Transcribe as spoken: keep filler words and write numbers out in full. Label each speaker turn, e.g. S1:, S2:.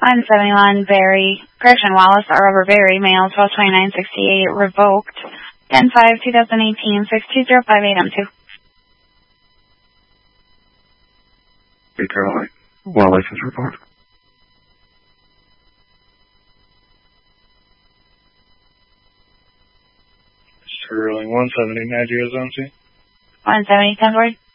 S1: one seventy-one Berry, correction, Wallace, Rubber Berry, male, twelve twenty-nine sixty-eight, revoked, ten five twenty eighteen, six two zero five eight M two.
S2: Hey, Caroline. Well, license report.
S3: Sterling one seventy, Nigeria Zone two.
S1: one seventy, ten forty.